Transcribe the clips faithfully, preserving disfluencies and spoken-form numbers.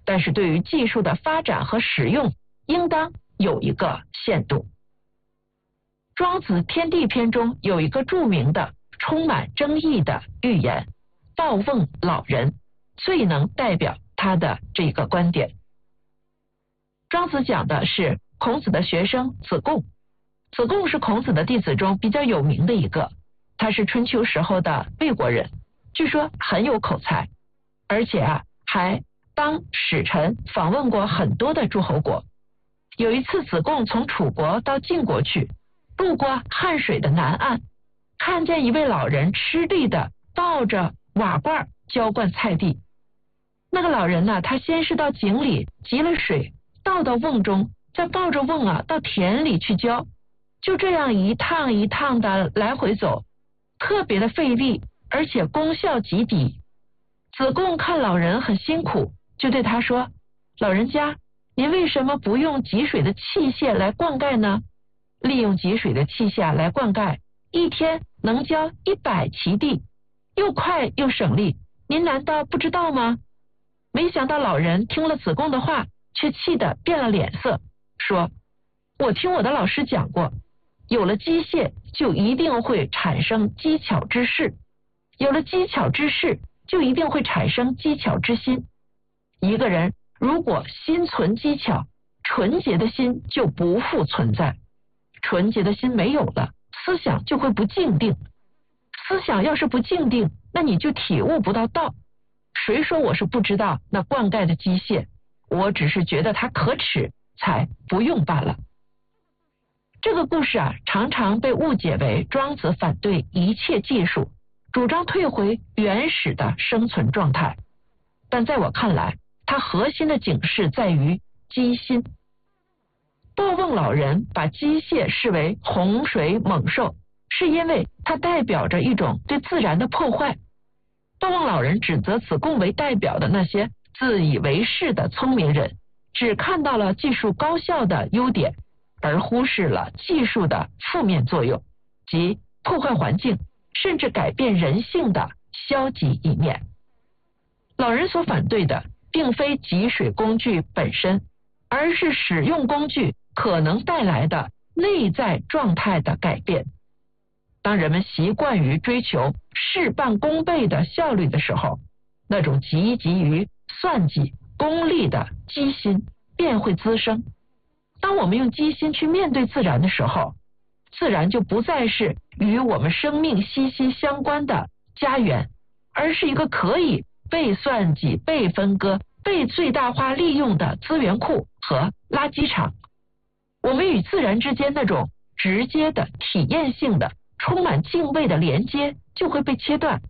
但是对于技术的发展和使用，应当有一个限度。庄子天地篇中有一个著名的、充满争议的寓言“报瓮老人”，最能代表他的这个观点。庄子讲的是孔子的学生子贡，子贡是孔子的弟子中比较有名的一个，他是春秋时候的魏国人，据说很有口才，而且啊还当使臣访问过很多的诸侯国。有一次子贡从楚国到晋国去，路过汉水的南岸，看见一位老人吃力的抱着瓦罐浇灌菜地。那个老人呢，他先是到井里汲了水倒到瓮中，再抱着瓮啊到田里去浇，就这样一趟一趟的来回走，特别的费力，而且功效极低。子贡看老人很辛苦，就对他说：“老人家，您为什么不用汲水的器械来灌溉呢？利用汲水的器械来灌溉，一天能浇一百畦地，又快又省力，您难道不知道吗？”没想到老人听了子贡的话，却气得变了脸色，说：“我听我的老师讲过，有了机械就一定会产生机巧之事，有了机巧之事就一定会产生机巧之心。一个人如果心存机巧，纯洁的心就不复存在。纯洁的心没有了，思想就会不静定。思想要是不静定，那你就体悟不到道。谁说我是不知道那灌溉的机械？我只是觉得它可耻，才不用罢了。”这个故事啊，常常被误解为庄子反对一切技术，主张退回原始的生存状态。但在我看来，它核心的警示在于机心。报瓮老人把机械视为洪水猛兽，是因为它代表着一种对自然的破坏。报瓮老人指责子贡为代表的那些自以为是的聪明人，只看到了技术高效的优点，而忽视了技术的负面作用，即破坏环境，甚至改变人性的消极一面。老人所反对的并非汲水工具本身，而是使用工具可能带来的内在状态的改变。当人们习惯于追求事半功倍的效率的时候，那种积极于算计、功利的机心便会滋生。当我们用机心去面对自然的时候，自然就不再是与我们生命息息相关的家园，而是一个可以被算计、被分割、被最大化利用的资源库和垃圾场。我们与自然之间那种直接的、体验性的、充满敬畏的连接就会被切断。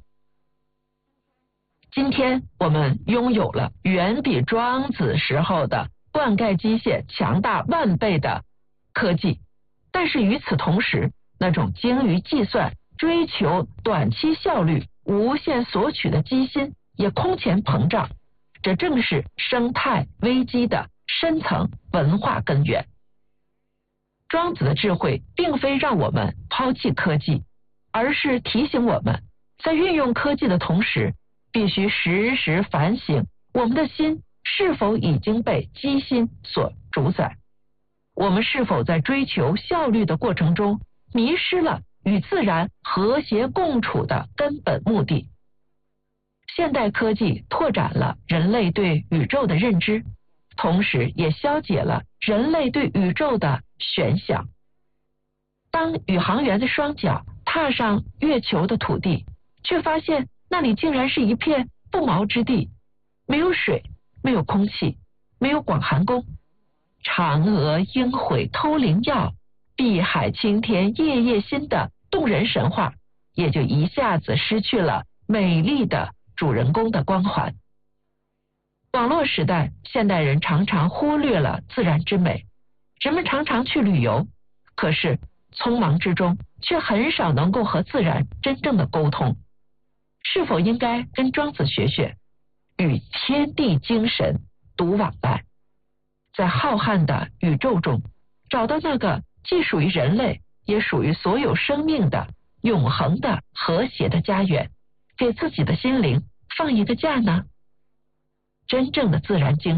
今天我们拥有了远比庄子时候的灌溉机械强大万倍的科技，但是与此同时，那种精于计算、追求短期效率、无限索取的机心也空前膨胀。这正是生态危机的深层文化根源。庄子的智慧并非让我们抛弃科技，而是提醒我们，在运用科技的同时，必须时时反省我们的心是否已经被机心所主宰，我们是否在追求效率的过程中迷失了与自然和谐共处的根本目的。现代科技拓展了人类对宇宙的认知，同时也消解了人类对宇宙的悬想。当宇航员的双脚踏上月球的土地，却发现那里竟然是一片不毛之地，没有水，没有空气，没有广寒宫。嫦娥应悔偷灵药，碧海青天夜夜心的动人神话，也就一下子失去了美丽的主人公的光环。网络时代，现代人常常忽略了自然之美，人们常常去旅游，可是匆忙之中却很少能够和自然真正的沟通。是否应该跟庄子学学，与天地精神独往来，在浩瀚的宇宙中找到那个既属于人类也属于所有生命的永恒的和谐的家园，给自己的心灵放一个假呢？真正的自然精神